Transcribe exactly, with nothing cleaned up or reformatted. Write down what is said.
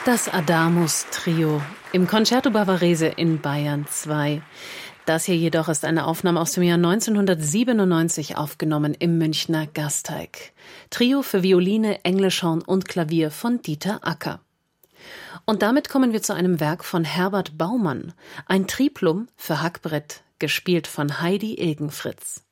Das Adamus-Trio im Concerto Bavarese in Bayern zwei. Das hier jedoch ist eine Aufnahme aus dem Jahr neunzehnhundertsiebenundneunzig, aufgenommen im Münchner Gasteig. Trio für Violine, Englischhorn und Klavier von Dieter Acker. Und damit kommen wir zu einem Werk von Herbert Baumann, ein Triplum für Hackbrett, gespielt von Heidi Ilgenfritz.